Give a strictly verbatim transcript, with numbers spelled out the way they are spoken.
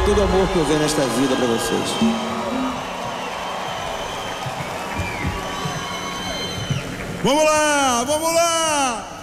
todo o amor que eu venho nesta vida pra vocês. Vamos lá, vamos lá!